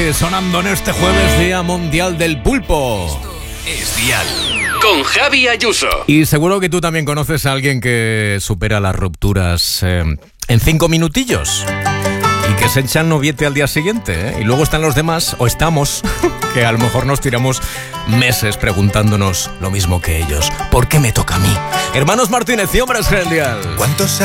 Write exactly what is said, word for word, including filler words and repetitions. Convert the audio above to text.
Sonando en este jueves, Día Mundial del Pulpo. Es Dial con Javi Ayuso. Y seguro que tú también conoces a alguien que supera las rupturas eh, en cinco minutillos y que se echan noviete al día siguiente, ¿eh? Y luego están los demás, o estamos, que a lo mejor nos tiramos meses preguntándonos lo mismo que ellos. ¿Por qué me toca a mí? Hermanos Martínez y Hombres Gel Dial. ¿Cuántos